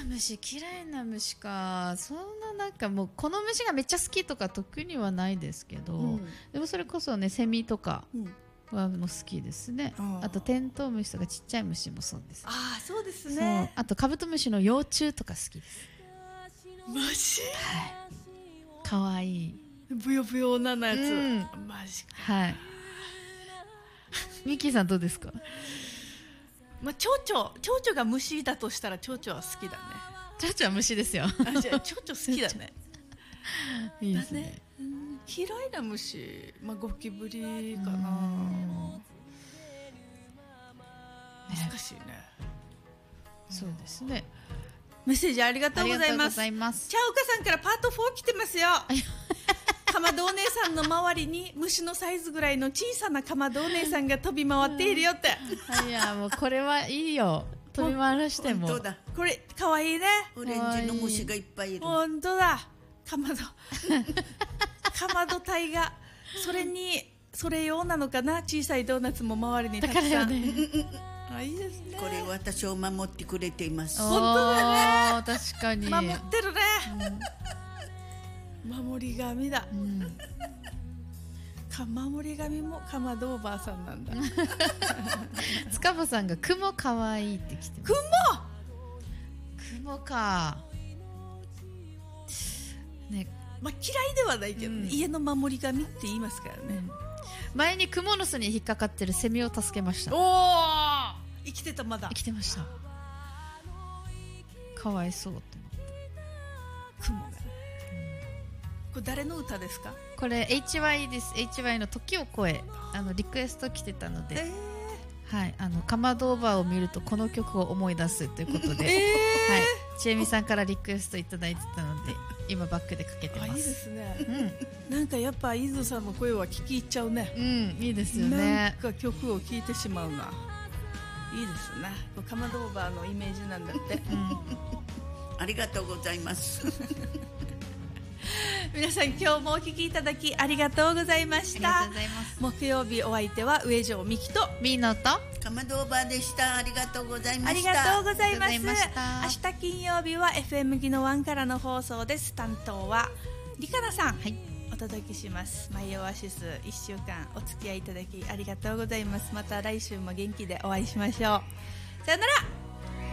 嫌いな虫か。そんななんかもうこの虫がめっちゃ好きとか特にはないですけど、でもそれこそねセミとかはもう好きですね。あとテントウムシとかちっちゃい虫もそうです。 ああそうですね。 あとカブトムシの幼虫とか好きです。 マジ？ はい。かわいい。 ブヨブヨなやつ。マジか。 はい。ミッキーさんどうですか？ まあ蝶々が虫だとしたら蝶々は好きだね。 蝶々は虫ですよ。 あ、じゃあ蝶々好きだね。 いいですね。 嫌いな虫、まあゴキブリかな。難しいね。 そうですね。 メッセージありがとうございます。チャオカさんからパート4来てますよ。かまどお姉さんの周りに虫のサイズぐらいの小さなかまどお姉さんが飛び回っているよって。 いやもうこれはいいよ。飛び回らしても。 本当だ。 これ可愛いね。 オレンジの虫がいっぱいいる。 本当だ。かまど体がそれ用なのかな。小さいドーナツも周りにたくさん。だからね。あ、いいですね。 これ私を守ってくれています。 本当だね。確かに。 守ってるね。守り神だ。守り神もかまどおばあさんなんだ。 塚場さんが雲かわいいって来てます。雲か。ね。 まあ嫌いではないけどね。家の守り神って言いますからね。 前にクモの巣に引っかかってるセミを助けました。 おお、生きてた。まだ生きてました。かわいそうって雲が、これ誰の歌ですか？ これ HY です。 HY の時を超えリクエスト来てたので、はい、かまどおばを見るとこの曲を思い出すということで、はい、ちえみさんからリクエストいただいてたので今バックでかけてます。 いいですね。なんかやっぱ伊豆さんの声は聞き入っちゃうね。 いいですよね。 なんか曲を聴いてしまうな。いいですね。かまどおばのイメージなんだって。 ありがとうございます。 皆さん今日もお聞きいただきありがとうございました。木曜日お相手は上条美希とミーノとかまどおばでした。ありがとうございました。 ありがとうございます。明日金曜日は FM ギノ1からの放送です。担当はリカナさん、お届けします。マイオアシス1週間お付き合いいただきありがとうございます。また来週も元気でお会いしましょう。さよなら。